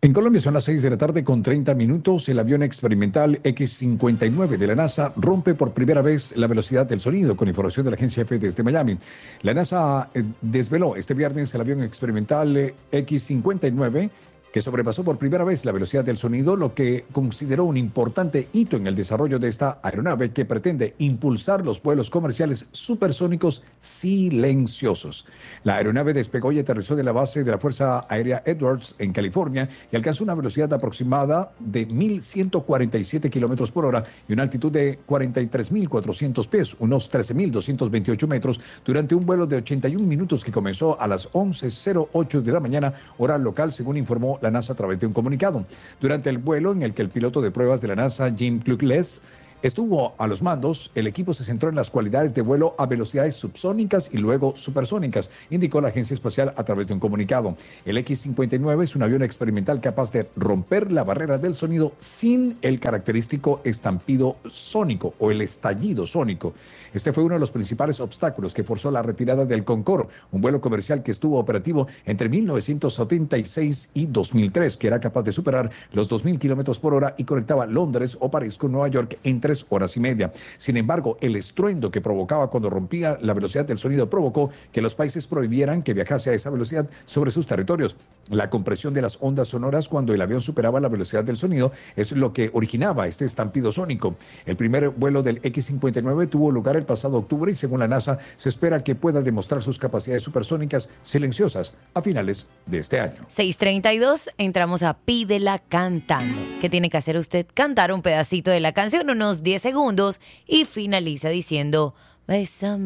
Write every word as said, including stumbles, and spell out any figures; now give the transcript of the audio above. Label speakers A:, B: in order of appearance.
A: En Colombia son las seis de la tarde con treinta minutos. El avión experimental equis cincuenta y nueve de la NASA rompe por primera vez la velocidad del sonido, con información de la agencia F desde Miami. La NASA eh, desveló este viernes el avión experimental eh, equis cincuenta y nueve, que sobrepasó por primera vez la velocidad del sonido, lo que consideró un importante hito en el desarrollo de esta aeronave que pretende impulsar los vuelos comerciales supersónicos silenciosos. La aeronave despegó y aterrizó de la base de la Fuerza Aérea Edwards en California y alcanzó una velocidad aproximada de mil ciento cuarenta y siete kilómetros por hora y una altitud de cuarenta y tres mil cuatrocientos pies, unos trece mil doscientos veintiocho metros, durante un vuelo de ochenta y un minutos que comenzó a las once cero ocho de la mañana, hora local, según informó la NASA a través de un comunicado. Durante el vuelo en el que el piloto de pruebas de la NASA, Jim Klugles, estuvo a los mandos, el equipo se centró en las cualidades de vuelo a velocidades subsónicas y luego supersónicas, indicó la agencia espacial a través de un comunicado. El equis cincuenta y nueve es un avión experimental capaz de romper la barrera del sonido sin el característico estampido sónico o el estallido sónico. Este fue uno de los principales obstáculos que forzó la retirada del Concorde, un vuelo comercial que estuvo operativo entre mil novecientos setenta y seis y dos mil tres, que era capaz de superar los dos mil kilómetros por hora y conectaba Londres o París con Nueva York en tres horas y media. Sin embargo, el estruendo que provocaba cuando rompía la velocidad del sonido provocó que los países prohibieran que viajase a esa velocidad sobre sus territorios. La compresión de las ondas sonoras cuando el avión superaba la velocidad del sonido es lo que originaba este estampido sónico. El primer vuelo del equis cincuenta y nueve tuvo lugar el pasado octubre y, según la NASA, se espera que pueda demostrar sus capacidades supersónicas silenciosas a finales de este año.
B: seis treinta y dos, entramos a Pídela Cantando. ¿Qué tiene que hacer usted? Cantar un pedacito de la canción, unos diez segundos, y finaliza diciendo: bésame.